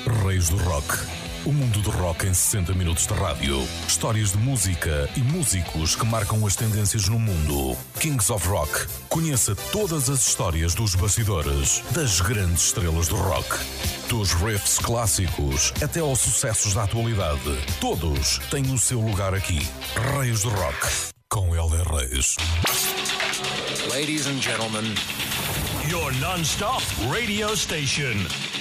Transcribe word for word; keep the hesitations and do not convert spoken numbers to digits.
Reis do Rock. O mundo do rock em sessenta minutos de rádio. Histórias de música e músicos que marcam as tendências no mundo. Kings of Rock. Conheça todas as histórias dos bastidores das grandes estrelas do rock. Dos riffs clássicos até aos sucessos da atualidade. Todos têm o seu lugar aqui. Reis do Rock. Com Hélder Reis. Ladies and gentlemen, your non-stop radio station.